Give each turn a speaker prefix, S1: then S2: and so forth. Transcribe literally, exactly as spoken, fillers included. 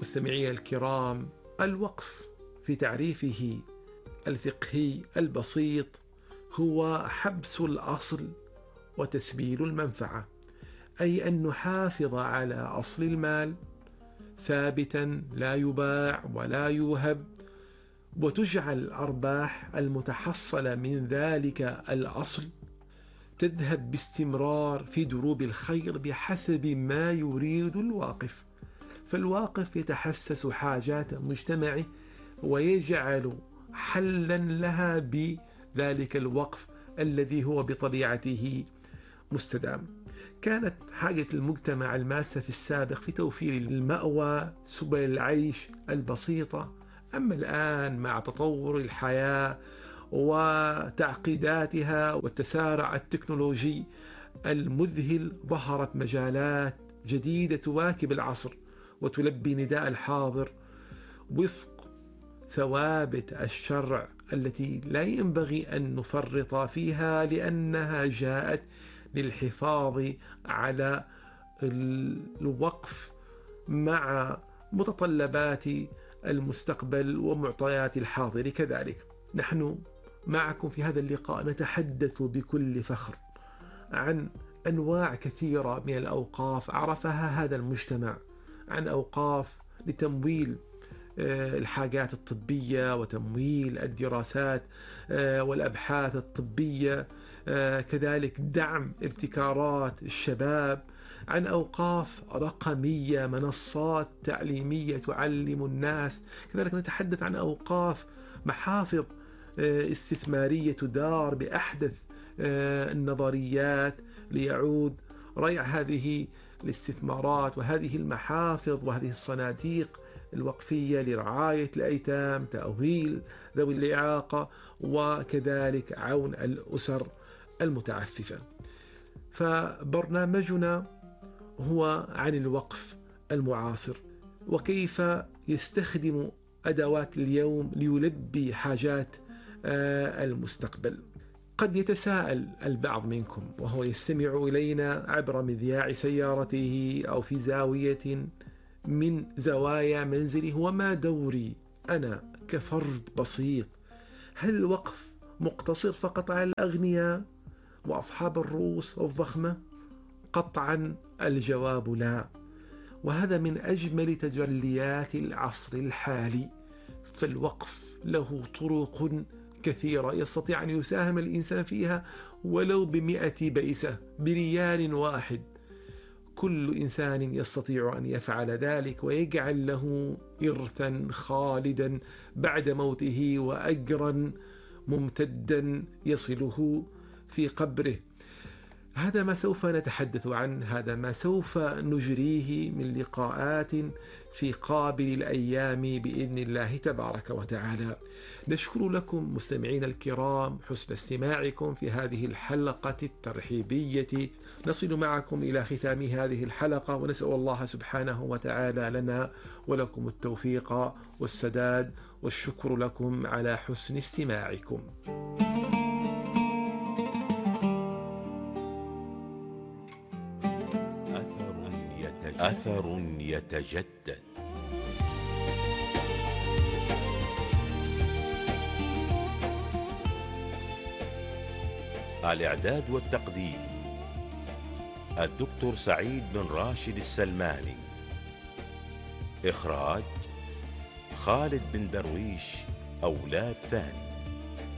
S1: مستمعي الكرام، الوقف في تعريفه الفقهي البسيط هو حبس الأصل وتسبيل المنفعة، أي أن نحافظ على أصل المال ثابتا لا يباع ولا يوهب، وتجعل الأرباح المتحصلة من ذلك الأصل تذهب باستمرار في دروب الخير بحسب ما يريد الواقف. فالواقف يتحسس حاجات مجتمعه ويجعل حلا لها بذلك الوقف الذي هو بطبيعته مستدام. كانت حاجة المجتمع الماسة في السابق في توفير المأوى، سبل العيش البسيطة، أما الآن مع تطور الحياة وتعقيداتها والتسارع التكنولوجي المذهل ظهرت مجالات جديدة تواكب العصر وتلبي نداء الحاضر وفق ثوابت الشرع التي لا ينبغي أن نفرط فيها، لأنها جاءت للحفاظ على الوقف مع متطلبات المستقبل ومعطيات الحاضر. كذلك نحن معكم في هذا اللقاء نتحدث بكل فخر عن أنواع كثيرة من الأوقاف عرفها هذا المجتمع، عن أوقاف لتمويل الحاجات الطبية وتمويل الدراسات والأبحاث الطبية، كذلك دعم ابتكارات الشباب، عن أوقاف رقمية، منصات تعليمية تعلم الناس، كذلك نتحدث عن أوقاف محافظ استثمارية تدار بأحدث النظريات ليعود ريع هذه الاستثمارات وهذه المحافظ وهذه الصناديق الوقفية لرعاية الأيتام، تأهيل ذوي الإعاقة، وكذلك عون الأسر المتعففة. فبرنامجنا هو عن الوقف المعاصر وكيف يستخدم أدوات اليوم ليلبي حاجات المستقبل. قد يتساءل البعض منكم وهو يستمع إلينا عبر مذياع سيارته أو في زاوية من زوايا منزله: وما دوري أنا كفرد بسيط؟ هل الوقف مقتصر فقط على الأغنياء وأصحاب الرؤوس الضخمة؟ قطعا الجواب لا، وهذا من أجمل تجليات العصر الحالي. فالوقف له طرق كثيرة يستطيع أن يساهم الإنسان فيها ولو بمئة بئسة بريال واحد. كل إنسان يستطيع أن يفعل ذلك ويجعل له إرثا خالدا بعد موته وأجرا ممتدا يصله في قبره. هذا ما سوف نتحدث عنه، هذا ما سوف نجريه من لقاءات في قابل الأيام بإذن الله تبارك وتعالى. نشكر لكم مستمعين الكرام حسن استماعكم في هذه الحلقة الترحيبية. نصل معكم إلى ختام هذه الحلقة ونسأل الله سبحانه وتعالى لنا ولكم التوفيق والسداد، والشكر لكم على حسن استماعكم.
S2: أثر يتجدد. الإعداد والتقديم الدكتور سعيد بن راشد السلماني. إخراج خالد بن درويش أولاد ثاني.